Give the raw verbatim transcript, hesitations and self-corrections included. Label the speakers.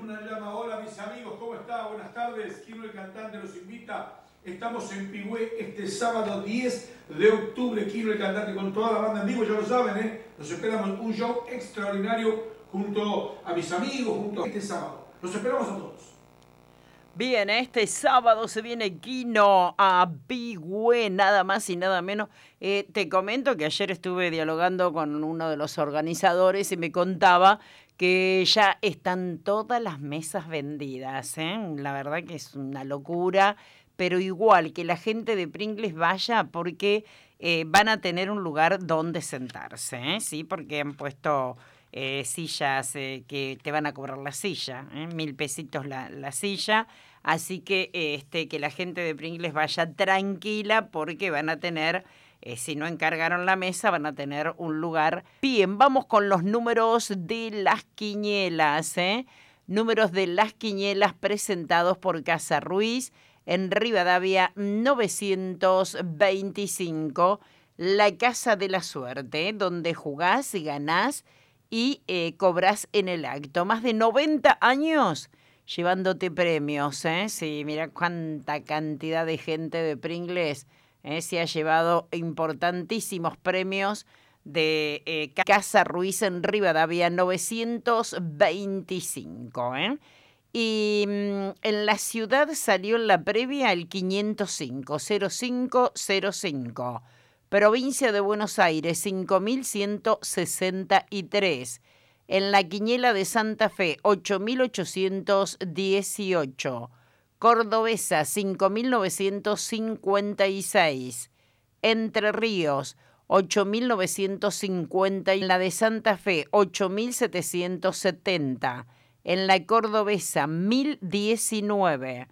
Speaker 1: una llama. Hola mis amigos, ¿cómo está? Buenas tardes. Kino el cantante los invita. Estamos en Pigüé este sábado diez de octubre. Kino el cantante con toda la banda en vivo, ya lo saben, ¿eh? Nos esperamos un show extraordinario junto a mis amigos, junto a este sábado. Los esperamos a todos.
Speaker 2: Bien, este sábado se viene Kino a Pigüé, nada más y nada menos. Eh, te comento que ayer estuve dialogando con uno de los organizadores y me contaba que ya están todas las mesas vendidas, ¿eh? La verdad que es una locura, pero igual que la gente de Pringles vaya porque eh, van a tener un lugar donde sentarse, ¿eh? Sí, porque han puesto eh, sillas eh, que te van a cobrar la silla, ¿eh? Mil pesitos la, la silla. Así que este que la gente de Pringles vaya tranquila porque van a tener, eh, si no encargaron la mesa, van a tener un lugar. Bien, vamos con los números de las quinielas, ¿eh? Números de las quinielas presentados por Casa Ruiz en Rivadavia novecientos veinticinco, la Casa de la Suerte, donde jugás y ganás y eh, cobrás en el acto. Más de noventa años llevándote premios, ¿eh? Sí, mira cuánta cantidad de gente de Pringles ¿eh? se ha llevado importantísimos premios de eh, Casa Ruiz en Rivadavia novecientos veinticinco, ¿eh? Y mmm, en la ciudad salió en la previa el quinientos cinco, cero cinco cero cinco. Provincia de Buenos Aires, cinco mil ciento sesenta y tres. En la quiniela de Santa Fe, ocho mil ochocientos dieciocho. Cordobesa, cinco mil novecientos cincuenta y seis. Entre Ríos, ocho mil novecientos cincuenta. En la de Santa Fe, ocho mil setecientos setenta. En la Cordobesa, mil diecinueve.